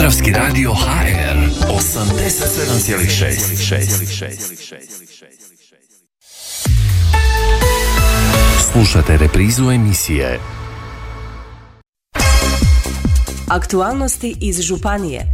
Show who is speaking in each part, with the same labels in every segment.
Speaker 1: Podravski radio HR 87,6. Slušate reprizu emisije
Speaker 2: Aktualnosti iz županije.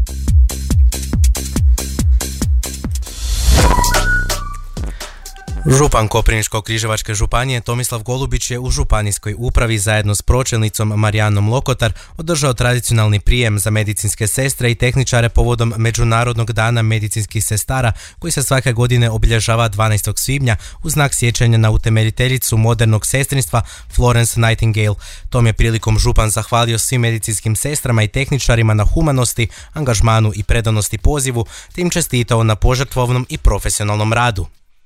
Speaker 3: Župan Koprivničko-križevačke županije Tomislav Golubić je u županijskoj upravi zajedno s pročelnicom Marijanom Lokotar održao tradicionalni prijem za medicinske sestre i tehničare povodom Međunarodnog dana medicinskih sestara koji se svake godine obilježava 12. svibnja u znak sjećanja na utemeljiteljicu modernog sestrinstva Florence Nightingale. Tom je prilikom župan zahvalio svim medicinskim sestrama i tehničarima na humanosti, angažmanu i predanosti pozivu, te im čestitao na požrtvovnom i profesionalnom radu.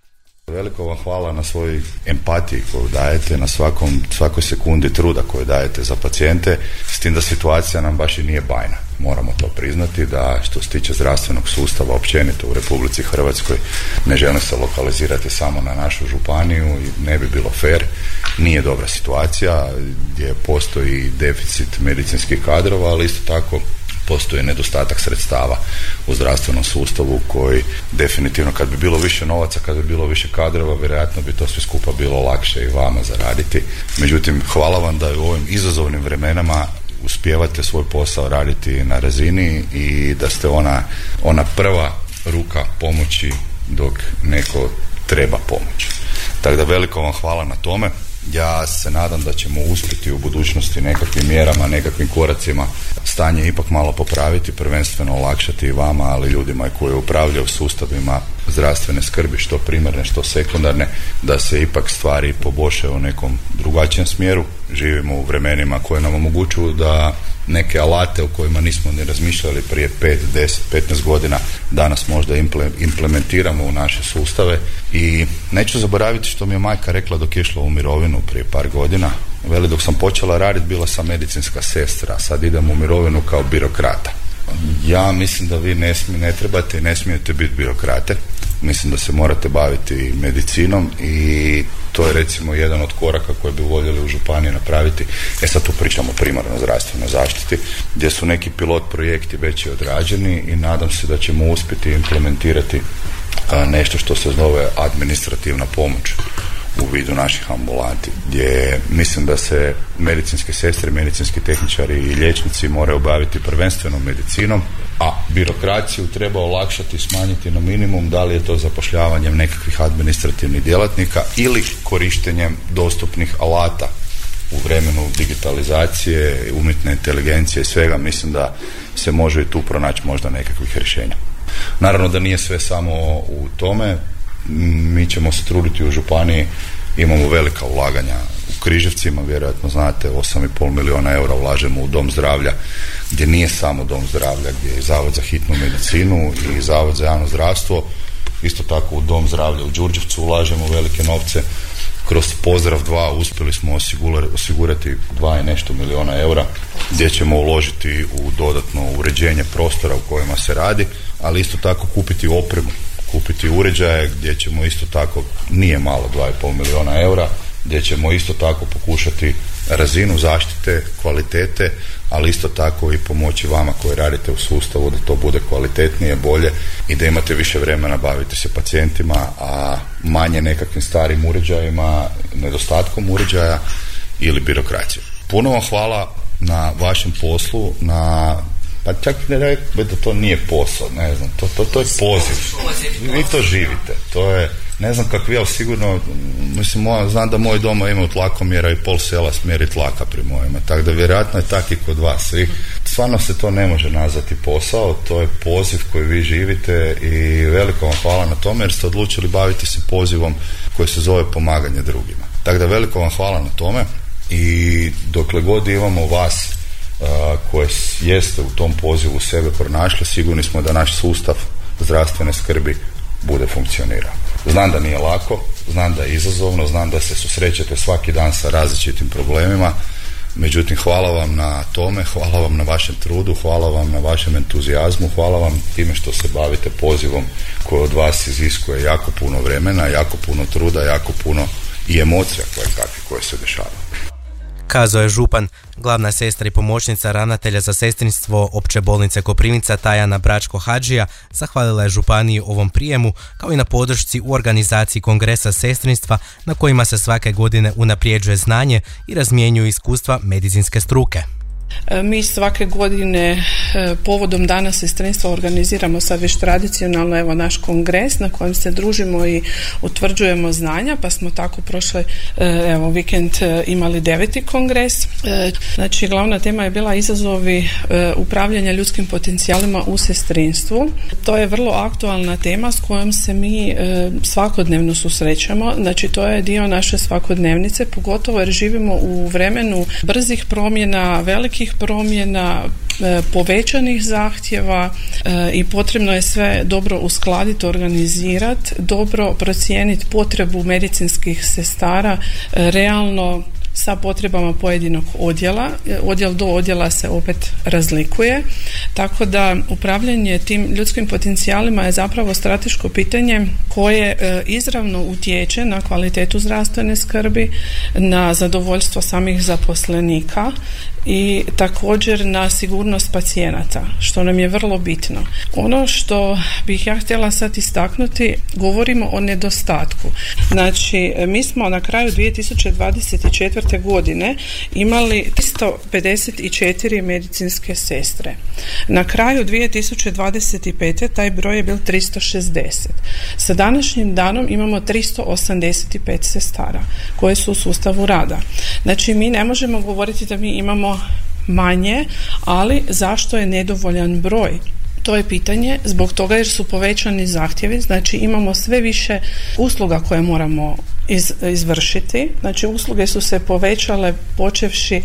Speaker 4: Veliko vam hvala na svojoj empatiji koju dajete, na svakoj sekundi truda koju dajete za pacijente, s tim da situacija nam baš i nije bajna. Moramo to priznati da što se tiče zdravstvenog sustava općenito u Republici Hrvatskoj ne želim se lokalizirati samo na našu županiju i ne bi bilo fair. Nije dobra situacija gdje postoji deficit medicinskih kadrova, ali isto tako postoji nedostatak sredstava u zdravstvenom sustavu koji definitivno kad bi bilo više novaca, kad bi bilo više kadrova, vjerojatno bi to sve skupa bilo lakše i vama zaraditi. Međutim, hvala vam da u ovim izazovnim vremenama uspijevate svoj posao raditi na razini i da ste ona prva ruka pomoći dok neko treba pomoć. Tako da veliko vam hvala na tome. Ja se nadam da ćemo uspjeti u budućnosti nekakvim mjerama, nekakvim koracima stanje ipak malo popraviti, prvenstveno olakšati i vama, ali ljudima koji upravljaju sustavima zdravstvene skrbi, što primarne, što sekundarne, da se ipak stvari poboljšaju u nekom drugačijem smjeru. Živimo u vremenima koje nam omogućuju da neke alate o kojima nismo ni razmišljali prije 5, 10, 15 godina danas možda implementiramo u naše sustave. I neću zaboraviti što mi je majka rekla dok je išla u mirovinu prije par godina. Veli, dok sam počela raditi bila sam medicinska sestra, sad idem u mirovinu kao birokrata. Ja mislim da vi ne trebate i ne smijete biti birokrate. Mislim da se morate baviti medicinom i to je recimo jedan od koraka koje bi voljeli u županiji napraviti. Sad tu pričamo o primarnoj zdravstvenoj zaštiti gdje su neki pilot projekti već i odrađeni i nadam se da ćemo uspjeti implementirati nešto što se zove administrativna pomoć u vidu naših ambulanti, gdje mislim da se medicinske sestre, medicinski tehničari i liječnici moraju baviti prvenstveno medicinom, a birokraciju treba olakšati i smanjiti na minimum, da li je to zapošljavanjem nekakvih administrativnih djelatnika ili korištenjem dostupnih alata u vremenu digitalizacije, umjetne inteligencije i svega. Mislim da se može i tu pronaći možda nekakvih rješenja. Naravno da nije sve samo u tome. Mi ćemo se truditi u županiji, imamo velika ulaganja u Križevcima, vjerojatno znate, 8,5 milijuna eura ulažemo u dom zdravlja, gdje nije samo dom zdravlja, gdje je Zavod za hitnu medicinu i Zavod za javno zdravstvo. Isto tako u dom zdravlja u Đurđevcu ulažemo velike novce. Kroz Pozdrav 2 uspjeli smo osigurati 2 i nešto milijuna eura, gdje ćemo uložiti u dodatno uređenje prostora u kojima se radi, ali isto tako kupiti opremu, kupiti uređaje gdje ćemo isto tako, nije malo 2,5 milijuna eura, gdje ćemo isto tako pokušati razinu zaštite, kvalitete, ali isto tako i pomoći vama koji radite u sustavu da to bude kvalitetnije, bolje i da imate više vremena baviti se pacijentima, a manje nekakvim starim uređajima, nedostatkom uređaja ili birokracijom. Puno vam hvala na vašem poslu, pa čak ne rekao da to nije posao, ne znam, to je poziv. Vi to živite, to je, ne znam kako vi, ali sigurno, mislim, znam da moj doma ima tlakomjera i pol sela smjeri tlaka pri mojima, tako da vjerojatno je tako i kod vas. Stvarno se to ne može nazvati posao, to je poziv koji vi živite i veliko vam hvala na tome jer ste odlučili baviti se pozivom koji se zove pomaganje drugima. Tako da veliko vam hvala na tome i dokle god imamo vas koje jeste u tom pozivu sebe pronašli, sigurni smo da naš sustav zdravstvene skrbi bude funkcionirao. Znam da nije lako, znam da je izazovno, znam da se susrećete svaki dan sa različitim problemima, međutim hvala vam na tome, hvala vam na vašem trudu, hvala vam na vašem entuzijazmu, hvala vam time što se bavite pozivom koji od vas iziskuje jako puno vremena, jako puno truda, jako puno i emocija koje se dešavaju.
Speaker 3: kazao je župan. Glavna sestra i pomoćnica ravnatelja za sestrinstvo Opće bolnice Koprivnica Tajana Bračko-Hadžija zahvalila je županiji ovom prijemu, kao i na podršci u organizaciji kongresa sestrinstva na kojima se svake godine unaprijeđuje znanje i razmjenjuju iskustva medicinske struke.
Speaker 5: Mi svake godine povodom Dana sestrinstva organiziramo sad već tradicionalno naš kongres na kojem se družimo i utvrđujemo znanja, pa smo tako prošle vikend imali 9. kongres. Znači glavna tema je bila izazovi upravljanja ljudskim potencijalima u sestrinstvu. To je vrlo aktualna tema s kojom se mi svakodnevno susrećemo, znači to je dio naše svakodnevnice, pogotovo jer živimo u vremenu brzih promjena, velikih promjena, povećanih zahtjeva i potrebno je sve dobro uskladiti, organizirati, dobro procijeniti potrebu medicinskih sestara realno sa potrebama pojedinog odjela. Odjel do odjela se opet razlikuje, tako da upravljanje tim ljudskim potencijalima je zapravo strateško pitanje koje izravno utječe na kvalitetu zdravstvene skrbi, na zadovoljstvo samih zaposlenika i također na sigurnost pacijenata, što nam je vrlo bitno. Ono što bih ja htjela sad istaknuti, govorimo o nedostatku. Znači, mi smo na kraju 2024. godine imali 354 medicinske sestre. Na kraju 2025. taj broj je bil 360. Sa današnjim danom imamo 385 sestara koje su u sustavu rada. Znači, mi ne možemo govoriti da mi imamo manje, ali zašto je nedovoljan broj? To je pitanje zbog toga jer su povećani zahtjevi, znači imamo sve više usluga koje moramo izvršiti. Znači usluge su se povećale počevši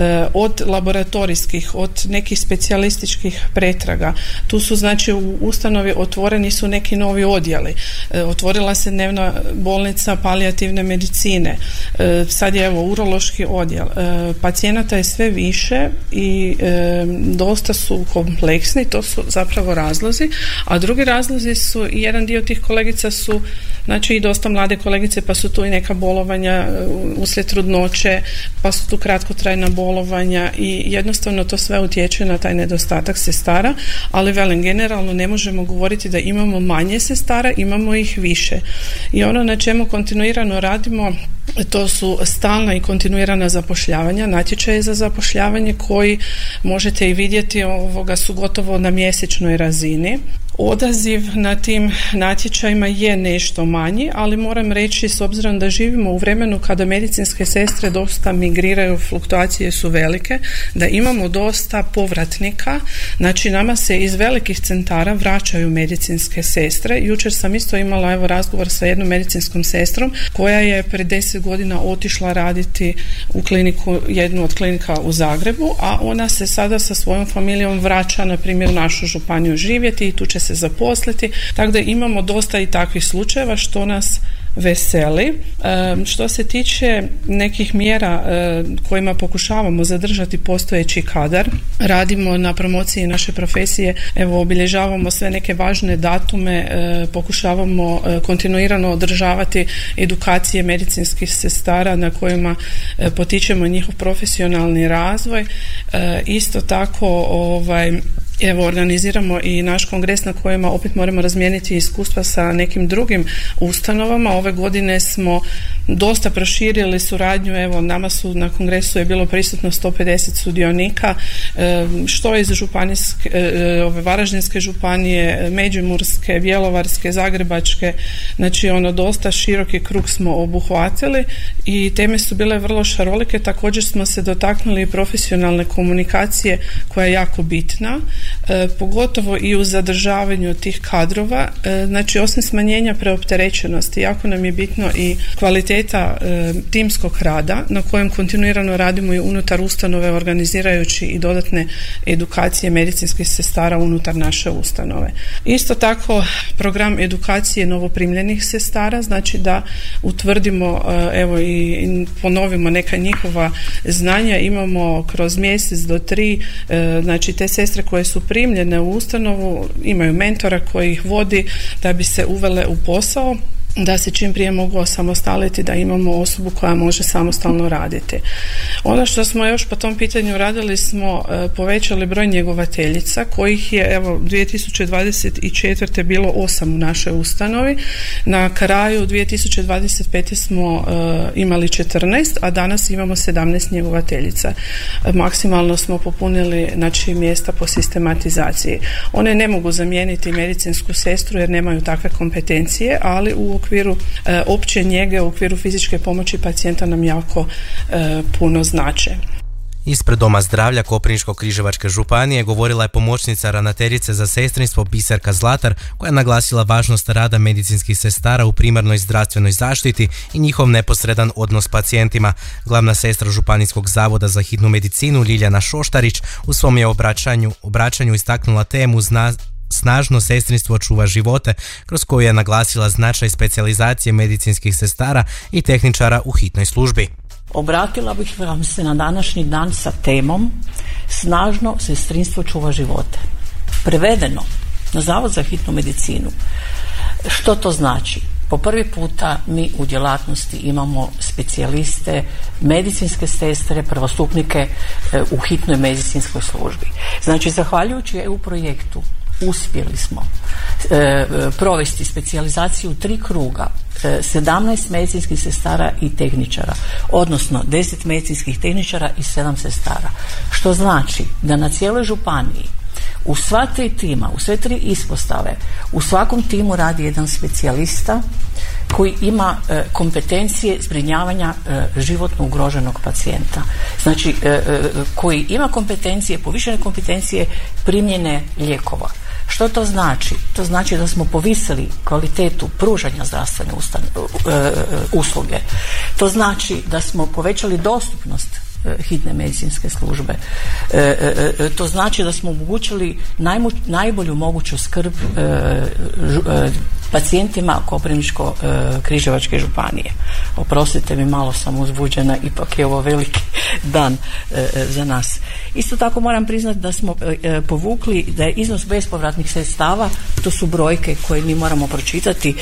Speaker 5: od laboratorijskih, od nekih specijalističkih pretraga. Tu su znači u ustanovi otvoreni su neki novi odjeli. Otvorila se dnevna bolnica palijativne medicine. Sad je urološki odjel. Pacijenata je sve više i dosta su kompleksni, to su zapravo razlozi, a drugi razlozi su, jedan dio tih kolegica su znači i dosta mlade kolegice, pa su tu i neka bolovanja uslijed trudnoće, pa su tu kratkotrajna bolovanja i jednostavno to sve utječe na taj nedostatak sestara, ali velim, generalno ne možemo govoriti da imamo manje sestara, imamo ih više. I ono na čemu kontinuirano radimo, to su stalna i kontinuirana zapošljavanja, natječaje za zapošljavanje koji možete i vidjeti su gotovo na mjesečnoj razini. Odaziv na tim natječajima je nešto manji, ali moram reći, s obzirom da živimo u vremenu kada medicinske sestre dosta migriraju, fluktuacije su velike, da imamo dosta povratnika, znači nama se iz velikih centara vraćaju medicinske sestre. Jučer sam isto imala razgovor sa jednom medicinskom sestrom koja je pred 10 godina otišla raditi u kliniku, jednu od klinika u Zagrebu, a ona se sada sa svojom familijom vraća, na primjer, u našu županiju živjeti i tu će se zaposliti, tako da imamo dosta i takvih slučajeva što nas veseli. Što se tiče nekih mjera kojima pokušavamo zadržati postojeći kadar, radimo na promociji naše profesije, obilježavamo sve neke važne datume, pokušavamo kontinuirano održavati edukacije medicinskih sestara na kojima potičemo njihov profesionalni razvoj. Isto tako organiziramo i naš kongres na kojima opet moramo razmijeniti iskustva sa nekim drugim ustanovama. Ove godine smo dosta proširili suradnju, nama su na kongresu je bilo prisutno 150 sudionika, što iz Varaždinske županije, Međimurske, Bjelovarske, Zagrebačke, znači dosta široki krug smo obuhvatili i teme su bile vrlo šarolike. Također smo se dotaknuli profesionalne komunikacije koja je jako bitna, pogotovo i u zadržavanju tih kadrova. Znači, osim smanjenja preopterećenosti, jako nam je bitno i kvaliteta timskog rada na kojem kontinuirano radimo i unutar ustanove, organizirajući i dodatne edukacije medicinskih sestara unutar naše ustanove. Isto tako program edukacije novoprimljenih sestara, znači da utvrdimo i ponovimo neka njihova znanja. Imamo kroz mjesec do 3, znači te sestre koje su primljene u ustanovu imaju mentora koji ih vodi da bi se uvele u posao. da se čim prije mogu osamostaliti, da imamo osobu koja može samostalno raditi. Ono što smo još po tom pitanju radili, smo povećali broj njegovateljica, kojih je 2024. bilo 8 u našoj ustanovi. Na kraju 2025. smo imali 14, a danas imamo 17 njegovateljica. Maksimalno smo popunili mjesta po sistematizaciji. One ne mogu zamijeniti medicinsku sestru jer nemaju takve kompetencije, ali u okviru opće njege, u okviru fizičke pomoći pacijenta nam jako puno znače.
Speaker 3: Ispred Doma zdravlja Koprivničko-križevačke županije govorila je pomoćnica ravnateljice za sestrinstvo Biserka Zlatar, koja je naglasila važnost rada medicinskih sestara u primarnoj zdravstvenoj zaštiti i njihov neposredan odnos s pacijentima. Glavna sestra Županijskog zavoda za hitnu medicinu Ljiljana Šoštarić u svom je obraćanju istaknula temu Snažno sestrinstvo čuva živote, kroz koju je naglasila značaj specijalizacije medicinskih sestara i tehničara u hitnoj službi.
Speaker 6: Obratila bih vam se na današnji dan sa temom Snažno sestrinstvo čuva živote. Prevedeno na Zavod za hitnu medicinu. Što to znači? Po prvi puta mi u djelatnosti imamo specijaliste, medicinske sestre, prvostupnike u hitnoj medicinskoj službi. Znači, zahvaljujući EU projektu uspjeli smo provesti specijalizaciju u 3 kruga, 17 medicinskih sestara i tehničara, odnosno 10 medicinskih tehničara i 7 sestara. Što znači da na cijeloj županiji u sva 3 tima, u sve 3 ispostave, u svakom timu radi jedan specijalista koji ima kompetencije zbrinjavanja životno ugroženog pacijenta. Znači, koji ima kompetencije, povišene kompetencije primjene lijekova. Što to znači? To znači da smo povisili kvalitetu pružanja zdravstvene usluge. To znači da smo povećali dostupnost hitne medicinske službe. To znači da smo omogućili najbolju moguću skrb pacijentima Koprivničko-križevačke županije. Oprostite mi, malo sam uzbuđena, ipak je ovo veliki dan za nas. Isto tako moram priznati da smo povukli, da je iznos bespovratnih sredstava, to su brojke koje mi moramo pročitati,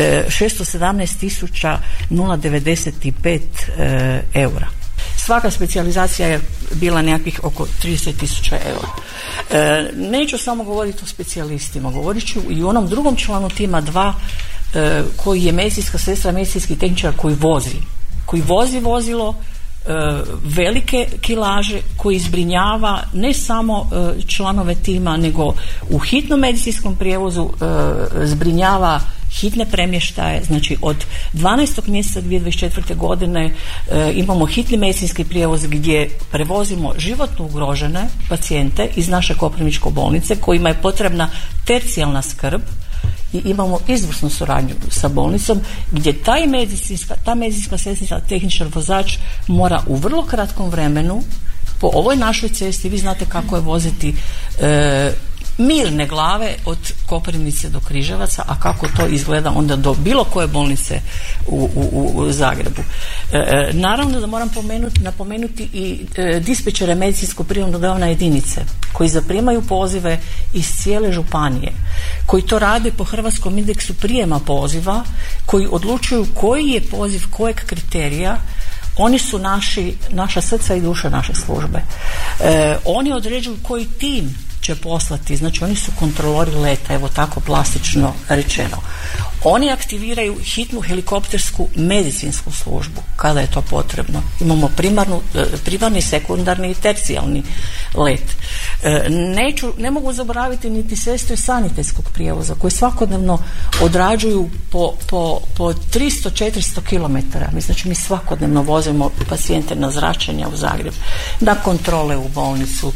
Speaker 6: 617.095 eura. Svaka specijalizacija je bila nekakvih oko 30.000 eura. Neću samo govoriti o specijalistima, govorit ću i o onom drugom članu tima 2 koji je medicinska sestra, medicinski tehničar koji vozi vozilo velike kilaže, koji zbrinjava ne samo članove tima, nego u hitnom medicinskom prijevozu zbrinjava hitne premještaje. Znači, od 12. mjeseca 2024. godine imamo hitni medicinski prijevoz gdje prevozimo životno ugrožene pacijente iz naše Koprivničke bolnice kojima je potrebna tercijalna skrb i imamo izvrsnu suradnju sa bolnicom gdje ta medicinska sestra, tehničar, vozač mora u vrlo kratkom vremenu po ovoj našoj cesti, vi znate kako je voziti mirne glave od Koprivnice do Križevaca, a kako to izgleda onda do bilo koje bolnice u Zagrebu. Naravno da moram napomenuti i dispečere medicinsko-prirodno-dojavne jedinice koji zaprimaju pozive iz cijele županije, koji to rade po hrvatskom indeksu prijema poziva, koji odlučuju koji je poziv kojeg kriterija. Oni su naša srca i duša naše službe. Oni određuju koji tim će poslati, znači oni su kontrolori leta, evo tako plastično rečeno. Oni aktiviraju hitnu helikoptersku medicinsku službu kada je to potrebno. Imamo primarni, sekundarni i tercijalni let. Ne mogu zaboraviti niti sestre sanitetskog prijevoza koji svakodnevno odrađuju po 300-400 km. Znači mi svakodnevno vozimo pacijente na zračenja u Zagreb, na kontrole u bolnicu,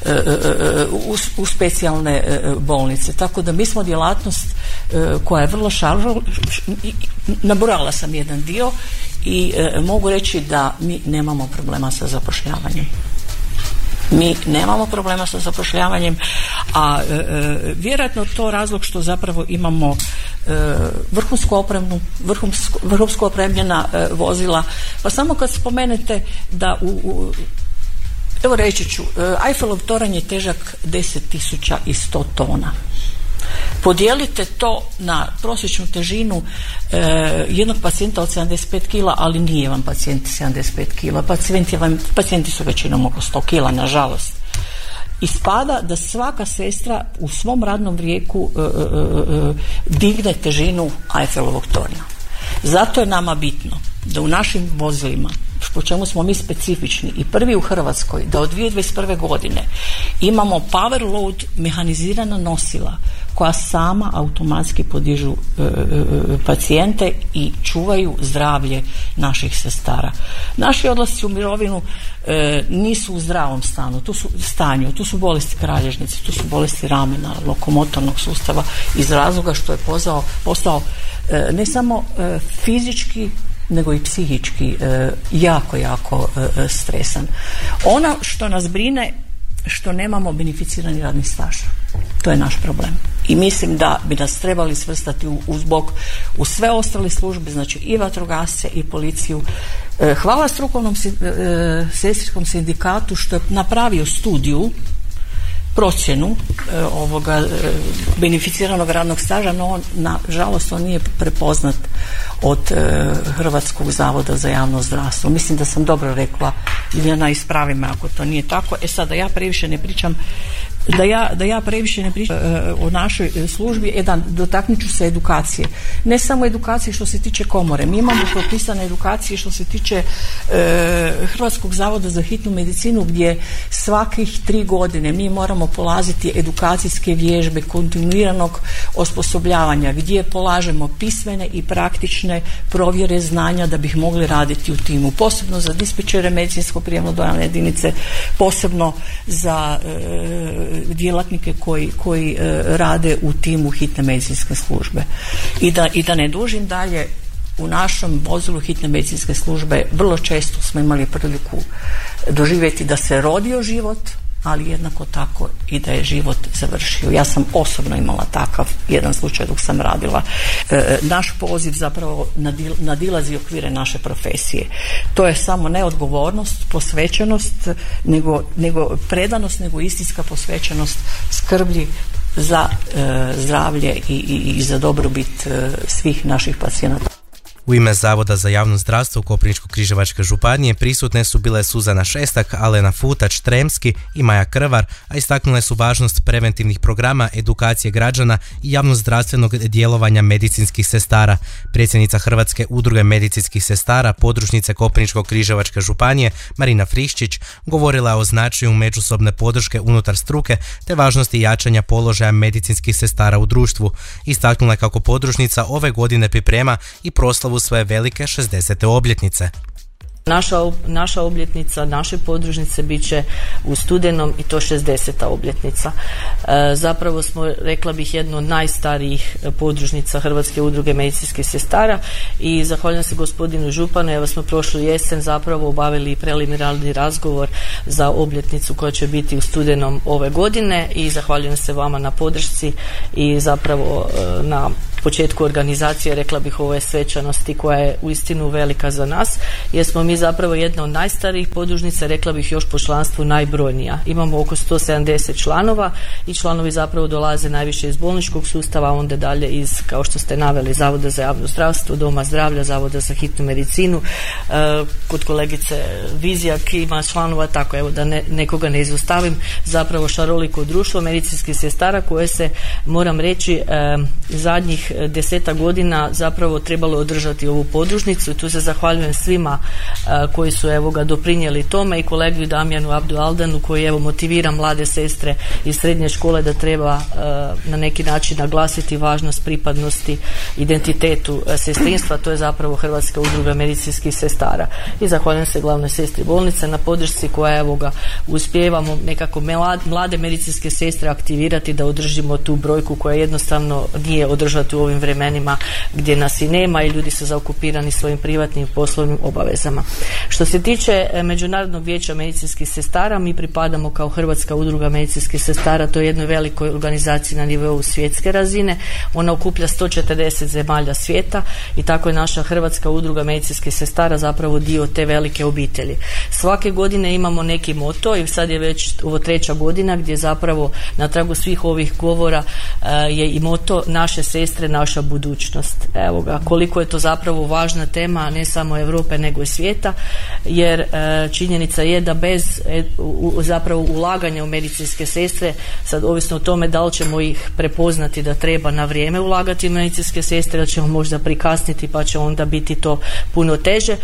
Speaker 6: u specijalne bolnice. Tako da mi smo djelatnost koja je vrlo nabrojala sam jedan dio i mogu reći da mi nemamo problema sa zapošljavanjem. A vjerojatno to razlog što zapravo imamo vrhunsko opremljena vozila. Pa samo kad spomenete da evo reći ću, Eiffelov toranj je težak 10.100 tona. Podijelite to na prosječnu težinu jednog pacijenta od 75 kila, ali nije vam pacijent 75 kila. Pacijenti su većinom oko 100 kila, nažalost. Ispada da svaka sestra u svom radnom vijeku digne težinu Eiffelovog tornja. Zato je nama bitno da u našim vozilima, po čemu smo mi specifični i prvi u Hrvatskoj, da od 2021. godine imamo power load mehanizirana nosila koja sama automatski podižu pacijente i čuvaju zdravlje naših sestara. Naši odlasci u mirovinu nisu u zdravom stanju. Tu su bolesti kralježnice, tu su bolesti ramena, lokomotornog sustava, iz razloga što je postao ne samo fizički nego i psihički jako stresan. Ono što nas brine, što nemamo beneficirani radni staž. To je naš problem. I mislim da bi nas trebali svrstati u sve ostale službe, znači i vatrogasce i policiju. Hvala strukovnom sestrinskom sindikatu što je napravio studiju, procjenu ovoga beneficiranog radnog staža, no nažalost on nije prepoznat od Hrvatskog zavoda za javno zdravstvo. Mislim da sam dobro rekla, Ljiljana, ispravi me ako to nije tako. Sad da ja previše ne pričam o našoj službi, dotaknut ću se edukacije. Ne samo edukacije što se tiče komore. Mi imamo propisane edukacije što se tiče Hrvatskog zavoda za hitnu medicinu, gdje svakih 3 godine mi moramo polaziti edukacijske vježbe kontinuiranog osposobljavanja, gdje polažemo pismene i praktične provjere znanja da bih mogli raditi u timu. Posebno za dispečere medicinsko prijemno-dojavne jedinice, posebno za djelatnike koji rade u timu hitne medicinske službe. I da ne dužim dalje, u našem vozilu hitne medicinske službe vrlo često smo imali priliku doživjeti da se rodio život, ali jednako tako i da je život završio. Ja sam osobno imala takav jedan slučaj dok sam radila. Naš poziv zapravo nadilazi okvire naše profesije. To je samo ne odgovornost, posvećenost, nego predanost, nego istinska posvećenost skrbi za zdravlje i za dobrobit svih naših pacijenata.
Speaker 3: U ime Zavoda za javno zdravstvo u Koprivničko-križevačke županije prisutne su bile Suzana Šestak, Alena Futač-Tremski i Maja Krvar, a istaknule su važnost preventivnih programa, edukacije građana i javnozdravstvenog djelovanja medicinskih sestara. Predsjednica Hrvatske udruge medicinskih sestara, podružnice Koprivničko-križevačke županije, Marina Friščić, govorila je o značaju međusobne podrške unutar struke te važnosti jačanja položaja medicinskih sestara u društvu. Istaknula je kako podružnica ove godine priprema i proslavu svoje velike 60. obljetnice.
Speaker 7: Naša obljetnica, naše podružnice bit će u studenom i to 60. obljetnica. Zapravo smo, rekla bih, jedno od najstarijih podružnica Hrvatske udruge medicinskih sestara i zahvaljujem se gospodinu županu. Evo smo prošlu jesen zapravo obavili preliminarni razgovor za obljetnicu koja će biti u studenom ove godine i zahvaljujem se vama na podršci i zapravo na početku organizacije, rekla bih, ove svečanosti koja je uistinu velika za nas, jer smo mi zapravo jedna od najstarijih podružnica, rekla bih još po članstvu najbrojnija. Imamo oko 170 članova i članovi zapravo dolaze najviše iz bolničkog sustava, a onda dalje iz, kao što ste naveli, Zavoda za javno zdravstvo, Doma zdravlja, Zavoda za hitnu medicinu. Kod kolegice Vizjak ima članova, tako evo da nekoga ne izostavim, zapravo šaroliko društvo medicinskih sestara koje se, moram reći, zadnjih 10 godina zapravo trebalo održati ovu podružnicu i tu se zahvaljujem svima koji su doprinijeli tome i kolegi Damjanu Abdu Aldanu koji motivira mlade sestre iz srednje škole da treba na neki način naglasiti važnost pripadnosti identitetu sestrinstva. To je zapravo Hrvatska udruga medicinskih sestara i zahvaljujem se glavnoj sestri bolnice na podršci koja uspijevamo nekako mlade medicinske sestre aktivirati da održimo tu brojku koja jednostavno nije održati u u ovim vremenima gdje nas i nema i ljudi su zaokupirani svojim privatnim poslovnim obavezama. Što se tiče Međunarodnog vijeća medicinskih sestara, mi pripadamo kao Hrvatska udruga medicinskih sestara, to je jednoj velikoj organizaciji na nivou svjetske razine. Ona okuplja 140 zemalja svijeta i tako je naša Hrvatska udruga medicinskih sestara zapravo dio te velike obitelji. Svake godine imamo neki moto i sad je već ovo 3. godina gdje zapravo na tragu svih ovih govora je i moto naše sestre, naša budućnost. Evo ga, koliko je to zapravo važna tema ne samo Europe nego i svijeta, jer činjenica je da bez zapravo ulaganja u medicinske sestre, sad ovisno o tome da li ćemo ih prepoznati da treba na vrijeme ulagati u medicinske sestre, da ćemo možda prikasniti pa će onda biti to puno teže,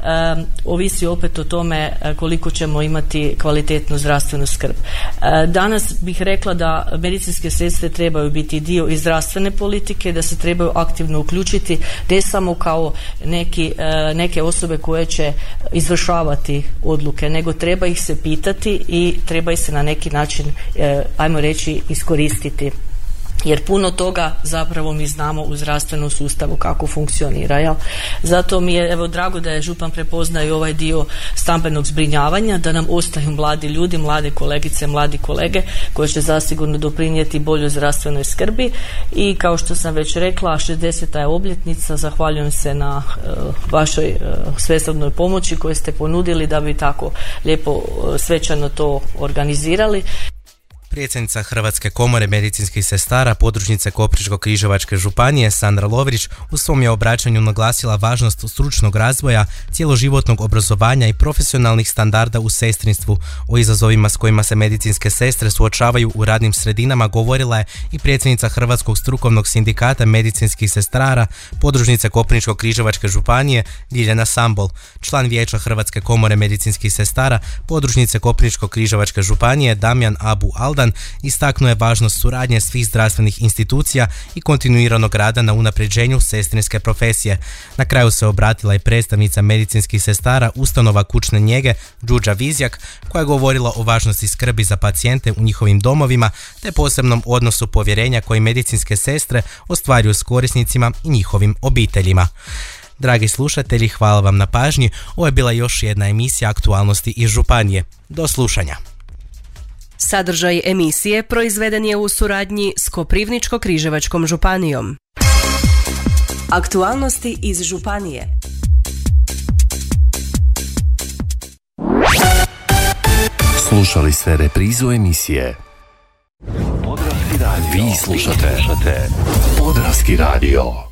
Speaker 7: ovisi opet o tome koliko ćemo imati kvalitetnu zdravstvenu skrb. Danas bih rekla da medicinske sestre trebaju biti dio i zdravstvene politike, da se trebaju aktivno uključiti, ne samo kao neke osobe koje će izvršavati odluke, nego treba ih se pitati i treba ih se na neki način, ajmo reći, iskoristiti. Jer puno toga zapravo mi znamo u zdravstvenom sustavu kako funkcionira. Jel? Zato mi je drago da je župan prepoznao i ovaj dio stambenog zbrinjavanja, da nam ostaju mladi ljudi, mlade kolegice, mladi kolege koji će zasigurno doprinijeti boljoj zdravstvenoj skrbi. I kao što sam već rekla, 60. je obljetnica, zahvaljujem se na vašoj svestrasnoj pomoći koju ste ponudili da bi tako lijepo svečano to organizirali.
Speaker 3: Predsjednica Hrvatske komore medicinskih sestara podružnice Koprivničko-križevačke županije Sandra Lovrić u svom je obraćanju naglasila važnost stručnog razvoja, cjeloživotnog obrazovanja i profesionalnih standarda u sestrinstvu. O izazovima s kojima se medicinske sestre suočavaju u radnim sredinama govorila je i predsjednica Hrvatskog strukovnog sindikata medicinskih sestara podružnice Koprivničko-križevačke županije Ljiljana Sambol. Član vijeća Hrvatske komore medicinskih sestara podružnice Koprivničko-križevačke županije Damjan Abu Aldan istaknuo je važnost suradnje svih zdravstvenih institucija i kontinuiranog rada na unapređenju sestrinske profesije. Na kraju se obratila i predstavnica medicinskih sestara ustanova kućne njege Đurđa Vizjak, koja je govorila o važnosti skrbi za pacijente u njihovim domovima te posebnom odnosu povjerenja koji medicinske sestre ostvaruju s korisnicima i njihovim obiteljima. Dragi slušatelji, hvala vam na pažnji. Ovo je bila još jedna emisija Aktualnosti iz županije. Do slušanja.
Speaker 2: Sadržaj emisije proizveden je u suradnji s Koprivničko-križevačkom županijom. Aktualnosti iz županije.
Speaker 1: Slušali ste reprizu emisije. Vi slušate Podravski radio.